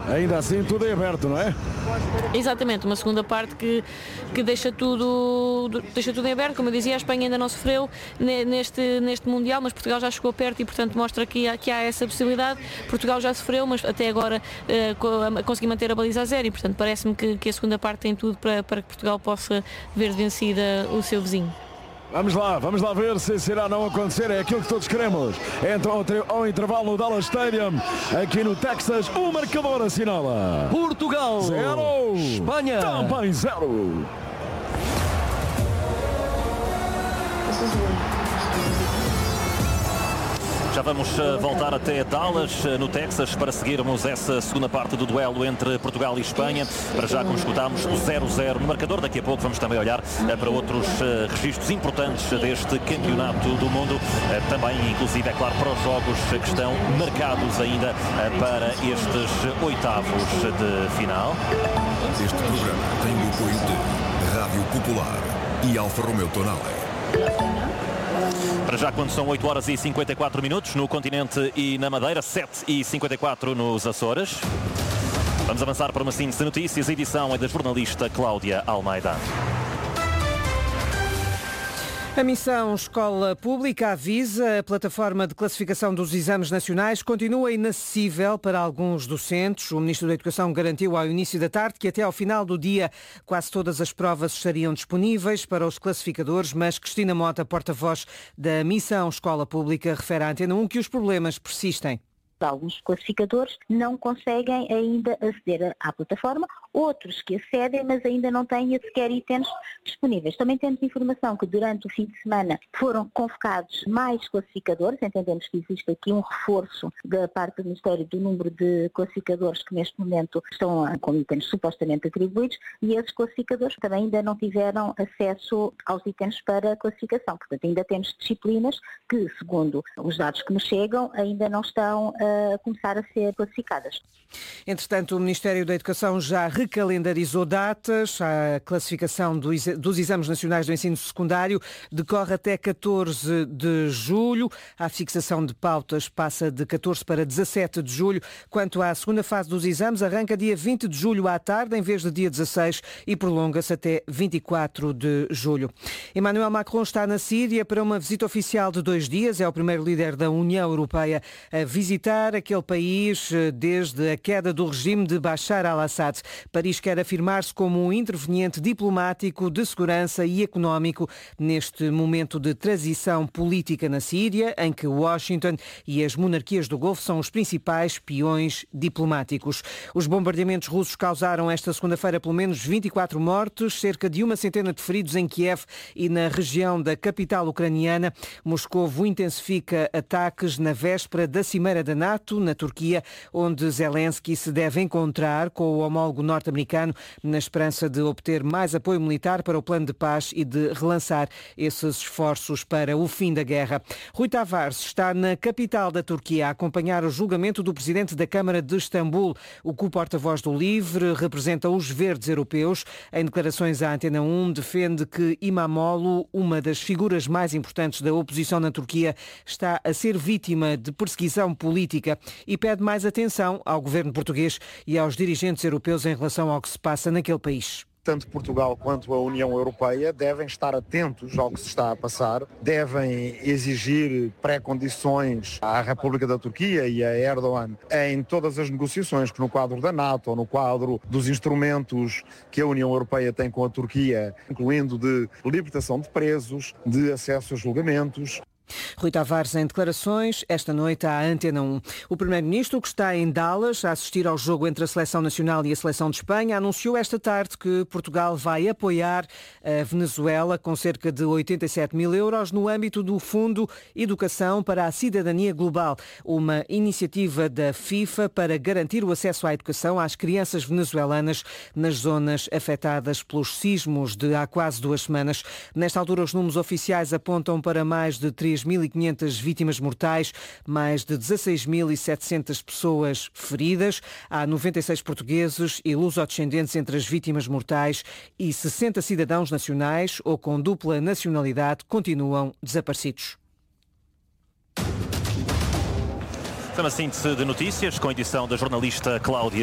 ainda assim tudo é aberto, não é? Exatamente, uma segunda parte que deixa tudo em aberto. Como eu dizia, a Espanha ainda não sofreu neste Mundial, mas Portugal já chegou perto e, portanto, mostra que há essa possibilidade. Portugal já sofreu, mas até agora conseguiu manter a baliza a zero e, portanto, parece-me que a segunda parte tem tudo para que Portugal possa ver vencida o seu vizinho. Vamos lá ver se irá não acontecer, é aquilo que todos queremos. Então ao intervalo no Dallas Stadium, aqui no Texas, o marcador assinala Portugal 0, Espanha também 0. Já vamos voltar até Dallas, no Texas, para seguirmos essa segunda parte do duelo entre Portugal e Espanha. Para já, como escutámos, o 0-0 no marcador. Daqui a pouco vamos também olhar para outros registros importantes deste campeonato do mundo. Também, inclusive, é claro, para os jogos que estão marcados ainda para estes oitavos de final. Este programa tem o apoio de Rádio Popular e Alfa Romeo Tonale. Para já, quando são 8 horas e 54 minutos no continente e na Madeira, 7 e 54 nos Açores. Vamos avançar para uma síntese de notícias. A edição é da jornalista Cláudia Almeida. A missão Escola Pública avisa a plataforma de classificação dos exames nacionais continua inacessível para alguns docentes. O Ministro da Educação garantiu ao início da tarde que até ao final do dia quase todas as provas estariam disponíveis para os classificadores, mas Cristina Mota, porta-voz da missão Escola Pública, refere à Antena 1 que os problemas persistem. Alguns classificadores não conseguem ainda aceder à plataforma, outros que acedem, mas ainda não têm sequer itens disponíveis. Também temos informação que durante o fim de semana foram convocados mais classificadores, entendemos que existe aqui um reforço da parte do Ministério do número de classificadores que neste momento estão com itens supostamente atribuídos e esses classificadores também ainda não tiveram acesso aos itens para classificação. Portanto, ainda temos disciplinas que, segundo os dados que nos chegam, ainda não estão a começar a ser classificadas. Entretanto, o Ministério da Educação já recalendarizou datas. A classificação dos exames nacionais do ensino secundário decorre até 14 de julho. A fixação de pautas passa de 14 para 17 de julho. Quanto à segunda fase dos exames, arranca dia 20 de julho à tarde, em vez de dia 16, e prolonga-se até 24 de julho. Emmanuel Macron está na Síria para uma visita oficial de 2 dias. É o primeiro líder da União Europeia a visitar aquele país desde a queda do regime de Bashar al-Assad. Paris quer afirmar-se como um interveniente diplomático, de segurança e económico neste momento de transição política na Síria, em que Washington e as monarquias do Golfo são os principais peões diplomáticos. Os bombardeamentos russos causaram esta segunda-feira pelo menos 24 mortes, cerca de 100 de feridos em Kiev e na região da capital ucraniana. Moscovo intensifica ataques na véspera da Cimeira da NATO, na Turquia, onde Zelensky se deve encontrar com o homólogo norte-americano na esperança de obter mais apoio militar para o plano de paz e de relançar esses esforços para o fim da guerra. Rui Tavares está na capital da Turquia a acompanhar o julgamento do presidente da Câmara de Istambul. O co-porta-voz do LIVRE representa os verdes europeus. Em declarações à Antena 1, defende que Imamoglu, uma das figuras mais importantes da oposição na Turquia, está a ser vítima de perseguição política e pede mais atenção ao governo português e aos dirigentes europeus em relação ao que se passa naquele país. Tanto Portugal quanto a União Europeia devem estar atentos ao que se está a passar, devem exigir pré-condições à República da Turquia e a Erdogan em todas as negociações que no quadro da NATO ou no quadro dos instrumentos que a União Europeia tem com a Turquia, incluindo de libertação de presos, de acesso a julgamentos. Rui Tavares em declarações esta noite à Antena 1. O primeiro-ministro, que está em Dallas a assistir ao jogo entre a Seleção Nacional e a Seleção de Espanha, anunciou esta tarde que Portugal vai apoiar a Venezuela com cerca de 87 mil euros no âmbito do Fundo Educação para a Cidadania Global, uma iniciativa da FIFA para garantir o acesso à educação às crianças venezuelanas nas zonas afetadas pelos sismos de há quase 2 semanas. Nesta altura, os números oficiais apontam para mais de 3.500 vítimas mortais, mais de 16.700 pessoas feridas. Há 96 portugueses e lusodescendentes entre as vítimas mortais e 60 cidadãos nacionais ou com dupla nacionalidade continuam desaparecidos. Foi uma síntese de notícias com a edição da jornalista Cláudia